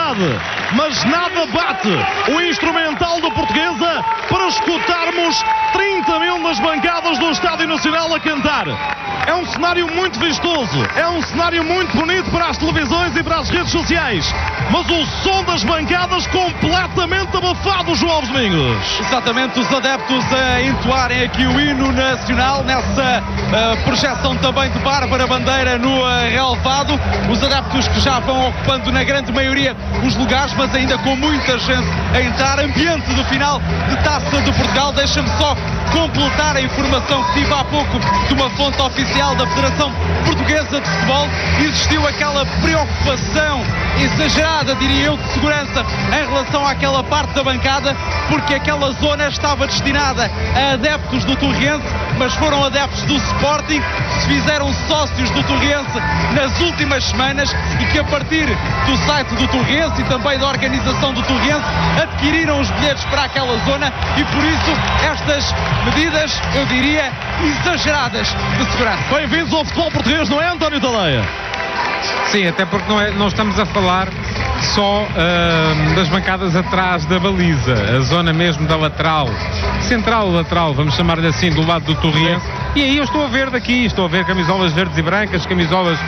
verdade, mas nada bate o instrumental do Portuguesa para escutarmos 30 mil nas bancadas do Estádio Nacional a cantar. É um cenário muito vistoso, é um cenário muito bonito para as televisões e para as redes sociais, mas o som das bancadas completamente abafado, João Alves Domingos. Exatamente, os adeptos a entoarem aqui o hino nacional nessa projeção também de Bárbara Bandeira no relvado. Os adeptos que já vão ocupando na grande maioria os lugares, mas ainda com muita gente a entrar. Ambiente do final de Taça de Portugal. Deixa-me só completar a informação que tive há pouco de uma fonte oficial da Federação Portuguesa de Futebol. Existiu aquela preocupação exagerada, diria eu, de segurança em relação àquela parte da bancada, porque aquela zona estava destinada a adeptos do Torrense, mas foram adeptos do Sporting, que se fizeram sócios do Torrense nas últimas semanas e que a partir do site do Torrense e também da organização do Torrense adquiriram os bilhetes para aquela zona e por isso estas medidas, eu diria, exageradas de segurança. Bem-vindos ao futebol português, não é, António Tadeia? Sim, até porque não estamos a falar só das bancadas atrás da baliza, a zona mesmo da lateral, central-lateral, vamos chamar-lhe assim, do lado do Torrense. E aí eu estou a ver daqui, estou a ver camisolas verdes e brancas, camisolas